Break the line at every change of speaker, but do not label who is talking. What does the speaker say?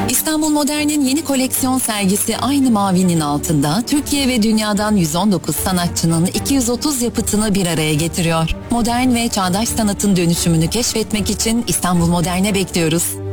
İstanbul Modern'in yeni koleksiyon sergisi aynı mavinin altında Türkiye ve dünyadan 119 sanatçının 230 yapıtını bir araya getiriyor. Modern ve çağdaş sanatın dönüşümünü keşfetmek için İstanbul Modern'e bekliyoruz.